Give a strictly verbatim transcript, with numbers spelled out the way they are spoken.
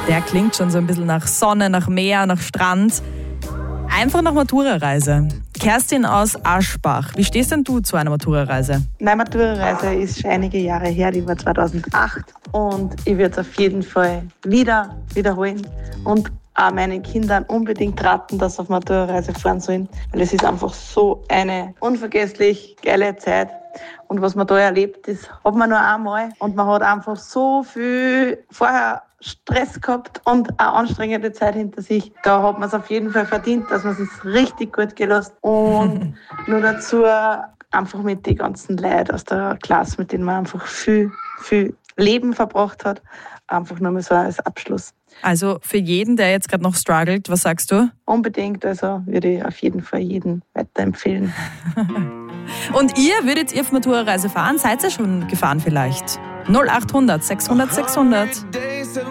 Der klingt schon so ein bisschen nach Sonne, nach Meer, nach Strand. Einfach nach Matura-Reise. Kerstin aus Aschbach, wie stehst denn du zu einer Matura-Reise? Meine Matura-Reise ist schon einige Jahre her, die war zweitausendacht. Und ich würde es auf jeden Fall wieder wiederholen. Und auch meinen Kindern unbedingt raten, dass sie auf Matura-Reise fahren sollen. Weil es ist einfach so eine unvergesslich geile Zeit. Und was man da erlebt, das hat man nur einmal. Und man hat einfach so viel vorher Stress gehabt und eine anstrengende Zeit hinter sich. Da hat man es auf jeden Fall verdient, dass man es richtig gut gelassen. Und nur dazu einfach mit den ganzen Leuten aus der Klasse, mit denen man einfach viel, viel Leben verbracht hat. Einfach nur mal so als Abschluss. Also für jeden, der jetzt gerade noch struggelt, was sagst du? Unbedingt, also würde ich auf jeden Fall jeden weiterempfehlen. Und ihr, würdet ihr auf Matura-Reise fahren? Seid ihr schon gefahren vielleicht? null acht hundert sechshundert sechshundert